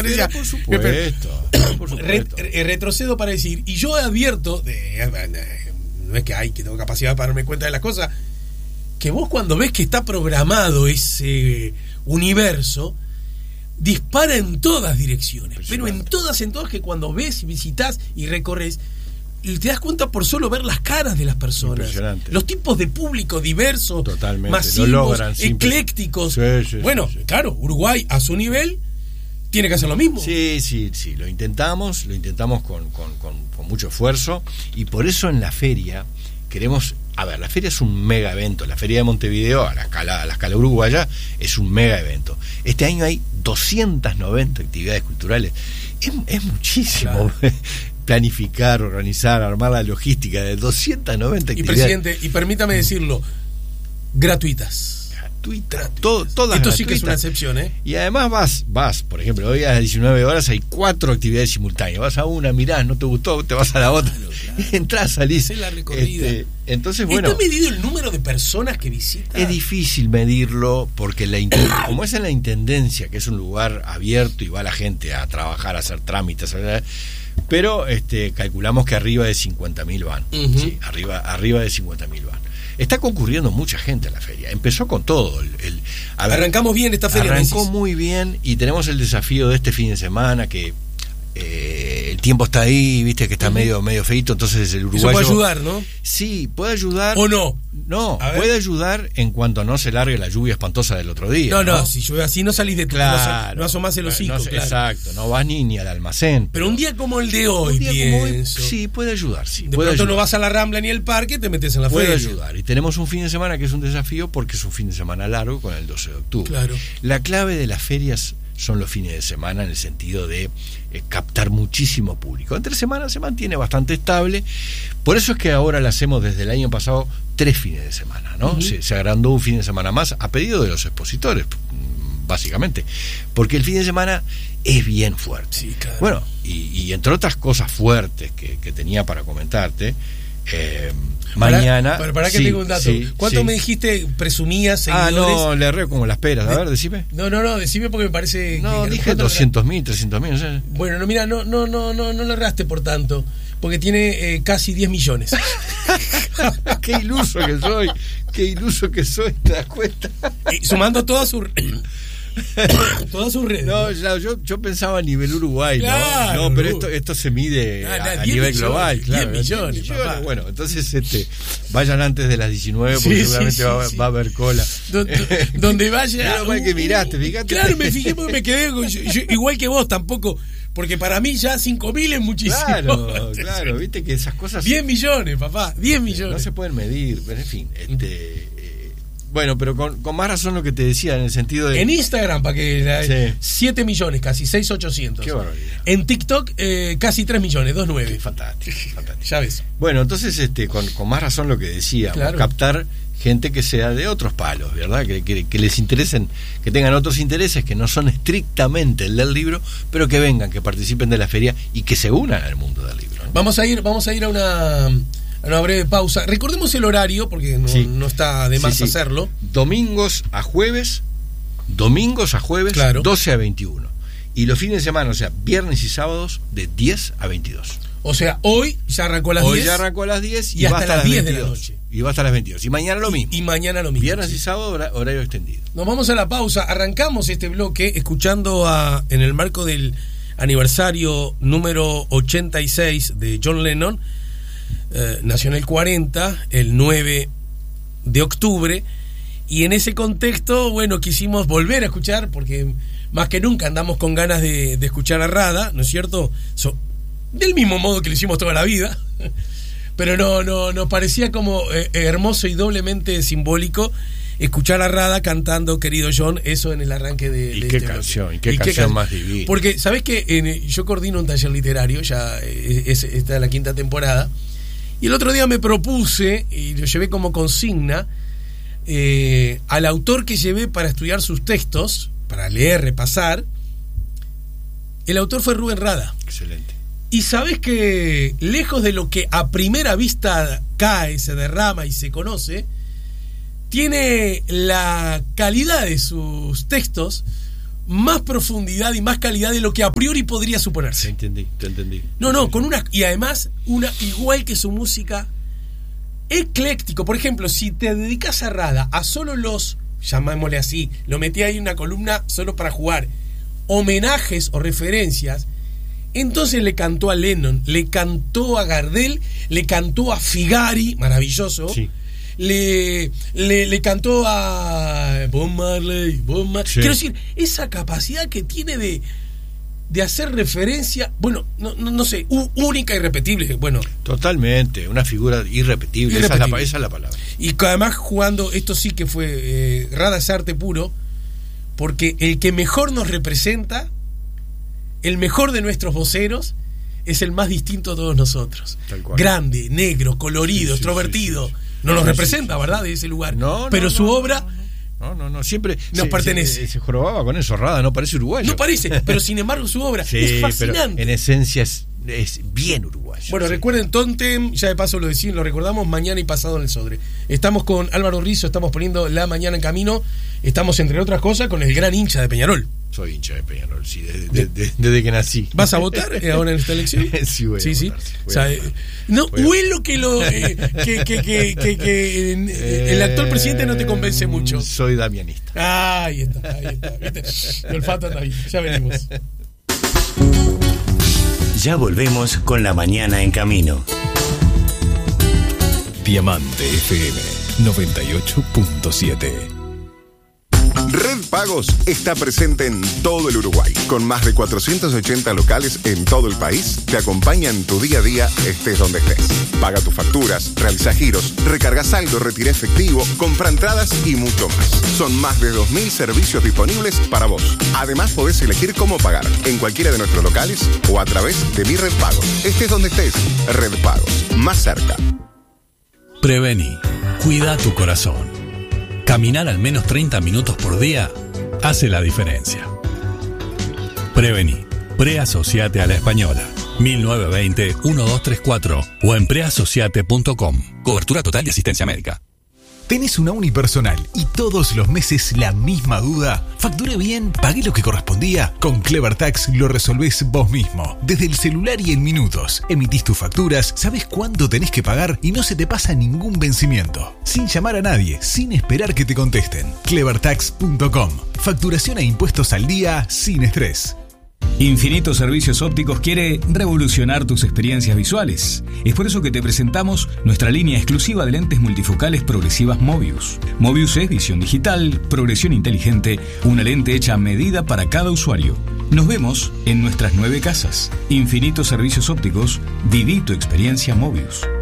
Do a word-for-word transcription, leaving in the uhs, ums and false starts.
parecía. Pero por supuesto. Por supuesto. Re, retrocedo para decir, y yo advierto, de, no es que hay que tengo capacidad para darme cuenta de las cosas, que vos cuando ves que está programado ese universo, dispara en todas direcciones, pero en todas, en todas, que cuando ves, visitas y recorres, y te das cuenta por solo ver las caras de las personas, los tipos de público diversos, totalmente, masivos, lo logran, eclécticos. Sí, sí, bueno, sí, sí. claro, Uruguay a su nivel tiene que hacer lo mismo. Sí, sí, sí, lo intentamos, lo intentamos con, con, con, con mucho esfuerzo, y por eso en la feria queremos, a ver, la feria es un mega evento, la feria de Montevideo a la escala, a la escala uruguaya es un mega evento. Este año hay doscientas noventa actividades culturales, es, es muchísimo. Claro. Planificar, organizar, armar la logística de doscientas noventa y actividades. Presidente, y permítame decirlo, gratuitas. Gratuitas, todo, todas Esto gratuitas. Sí que es una excepción, ¿eh? Y además vas, vas, por ejemplo, hoy a las diecinueve horas hay cuatro actividades simultáneas. Vas a una, mirás, no te gustó, te vas a la otra. Claro, claro. Entrás, salís. Es la recorrida. Este, entonces, bueno. ¿Está medido el número de personas que visitan? Es difícil medirlo porque la como es en la intendencia, que es un lugar abierto y va la gente a trabajar, a hacer trámites, a pero este, calculamos que arriba de cincuenta mil van. Uh-huh. Sí, arriba, arriba de cincuenta mil van. Está concurriendo mucha gente a la feria. Empezó con todo. El, el, a ver, Arrancamos bien esta feria. Arrancó muy bien y tenemos el desafío de este fin de semana que eh, el tiempo está ahí, viste que está uh-huh. medio medio feito, entonces el uruguayo... Eso puede ayudar, ¿no? Sí, puede ayudar. ¿O no? No, puede ayudar en cuanto no se largue la lluvia espantosa del otro día. No, no, no si llueve así no salís de tu claro, no, no asomás el hocico, no, claro. Exacto, no vas ni, ni al almacén. Pero, pero un día como el de hoy, un día pienso, como hoy, sí, puede ayudar, sí. De puede pronto ayudar. No vas a la Rambla ni al parque, te metes en la puede feria. Puede ayudar. Y tenemos un fin de semana que es un desafío porque es un fin de semana largo con el doce de octubre. Claro. La clave de las ferias son los fines de semana en el sentido de eh, captar muchísimo público. Entre semanas se mantiene bastante estable, por eso es que ahora la hacemos desde el año pasado tres fines de semana, ¿no? Uh-huh. Se, se agrandó un fin de semana más a pedido de los expositores, básicamente, porque el fin de semana es bien fuerte. Sí, claro. Bueno, y, y entre otras cosas fuertes que, que tenía para comentarte, eh, para, mañana... Para, para que sí, tengo un dato. Sí, ¿Cuánto sí. me dijiste, presumías, seguidores? Ah, no, le erré como las peras. A de, ver, decime. No, no, no, decime porque me parece... No, que, dije doscientos mil, trescientos mil, no sé. Bueno, no, mira, no, no, no, no, no le erraste por tanto, porque tiene eh, casi diez millones. Qué iluso que soy, qué iluso que soy, ¿te das cuenta? Y sumando todas sus... todas sus redes. No, ya, yo, yo pensaba a nivel Uruguay, claro, ¿no? No, pero esto, esto se mide ah, a, nah, a nivel millones, global, claro. diez millones, diez millones papá. Bueno, entonces este, vayan antes de las diecinueve porque sí, seguramente sí, va, sí. va a haber cola. Donde, donde vaya. Menos mal que miraste, fíjate. Claro, me fijé porque me quedé con, yo, yo, igual que vos tampoco. Porque para mí ya cinco mil es muchísimo. Claro, claro, viste que esas cosas... diez millones, papá, diez millones. No se pueden medir, pero en fin, este... Eh, bueno, pero con, con más razón lo que te decía, en el sentido de... En Instagram, para que... La, sí. siete millones, casi, seis mil ochocientos. Qué barbaridad. En TikTok, eh, casi tres millones, dos punto nueve. Fantástico, fantástico. Ya ves. Bueno, entonces, este con, con más razón lo que decía, claro. captar gente que sea de otros palos, ¿verdad? Que, que, que les interesen, que tengan otros intereses que no son estrictamente el del libro, pero que vengan, que participen de la feria y que se unan al mundo del libro, ¿no? Vamos a ir, vamos a ir a una, a una breve pausa. Recordemos el horario, porque no, sí. no está de más sí, sí. hacerlo. Domingos a jueves, domingos a jueves, claro. doce a veintiuno. Y los fines de semana, o sea, viernes y sábados, de diez a veintidós. O sea, hoy ya arrancó a las hoy diez. Hoy ya arrancó a las diez y, y hasta, hasta las diez veintidós. De la noche. Y va hasta las veintidós. Y mañana lo mismo. Y, y mañana lo mismo. Viernes sí. y sábado, horario extendido. Nos vamos a la pausa. Arrancamos este bloque escuchando a, en el marco del aniversario número ochenta y seis de John Lennon. Eh, nació en el cuarenta, el nueve de octubre. Y en ese contexto, bueno, quisimos volver a escuchar, porque más que nunca andamos con ganas de, de escuchar a Rada, ¿no es cierto? So, del mismo modo que lo hicimos toda la vida. Pero no, no, nos parecía como eh, hermoso y doblemente simbólico escuchar a Rada cantando Querido John, eso en el arranque de, ¿Y de qué este canción? bloque. ¿Y qué ¿Y canción qué más divina? Porque, ¿sabés qué? En, yo coordino un taller literario, ya es, esta es la quinta temporada, y el otro día me propuse, y lo llevé como consigna, eh, al autor que llevé para estudiar sus textos, para leer, repasar, el autor fue Rubén Rada. Excelente. Y sabes que, lejos de lo que a primera vista cae, se derrama y se conoce, tiene la calidad de sus textos más profundidad y más calidad de lo que a priori podría suponerse. Te entendí, te entendí. No, no, con una, y además, una, igual que su música, ecléctico. Por ejemplo, si te dedicas a Rada a solo los, llamémosle así, lo metí ahí en una columna solo para jugar, homenajes o referencias, entonces le cantó a Lennon, le cantó a Gardel, le cantó a Figari, maravilloso. Sí. Le, le, le cantó a Bob Marley, Bob Marley. Sí. Quiero decir, esa capacidad que tiene de, de hacer referencia, bueno, no, no, no sé, u, única y irrepetible. Bueno, totalmente, una figura irrepetible, irrepetible. Esa, es la, esa es la palabra. Y además jugando, esto sí que fue eh, Rada es arte puro, porque el que mejor nos representa, el mejor de nuestros voceros, es el más distinto de todos nosotros. Grande, negro, colorido, sí, sí, extrovertido. Sí, sí, sí. No nos representa, ¿verdad?, de ese lugar. No, pero no, su no, obra no, no, no, siempre nos se, pertenece. Se, se jorobaba con eso, Rada, no parece uruguayo. No parece, pero sin embargo su obra sí, es fascinante. Pero en esencia es, es bien uruguayo. Bueno, sí. Recuerden Tontem, ya de paso lo decimos, lo recordamos mañana y pasado en el Sodre. Estamos con Álvaro Rizzo, estamos poniendo La Mañana en Camino. Estamos, entre otras cosas, con el gran hincha de Peñarol. Soy hincha de Peñarol, sí, desde, de, de, desde que nací. ¿Vas a votar ahora en esta elección? Sí, voy a sí, votar. Sí. Voy o sea, a votar. No, huelo que, lo, eh, que, que, que, que, que eh, el actual presidente no te convence mucho. Soy damianista. Ah, ahí está, ahí está. ¿Viste? El olfato está bien, ya venimos. Ya volvemos con La Mañana en Camino. Diamante F M noventa y ocho punto siete. Red Pagos está presente en todo el Uruguay. Con más de cuatrocientos ochenta locales en todo el país, te acompaña en tu día a día, estés donde estés. Paga tus facturas, realiza giros, recarga saldo, retira efectivo, compra entradas y mucho más. Son más de dos mil servicios disponibles para vos. Además, podés elegir cómo pagar en cualquiera de nuestros locales o a través de mi Red Pagos. Estés donde estés, Red Pagos, más cerca. Prevení. Cuida tu corazón. Caminar al menos treinta minutos por día hace la diferencia. Prevení. Preasociate a la Española. mil novecientos veinte, doce treinta y cuatro o en preasociate punto com. Cobertura total de asistencia médica. ¿Tenés una unipersonal y todos los meses la misma duda? ¿Facturé bien? ¿Pagué lo que correspondía? Con CleverTax lo resolvés vos mismo. Desde el celular y en minutos. Emitís tus facturas, sabés cuánto tenés que pagar y no se te pasa ningún vencimiento. Sin llamar a nadie, sin esperar que te contesten. Clevertax punto com. Facturación e impuestos al día sin estrés. Infinito Servicios Ópticos quiere revolucionar tus experiencias visuales. Es por eso que te presentamos nuestra línea exclusiva de lentes multifocales progresivas Mobius. Mobius es visión digital, progresión inteligente, una lente hecha a medida para cada usuario. Nos vemos en nuestras nueve casas. Infinito Servicios Ópticos, viví tu experiencia Mobius.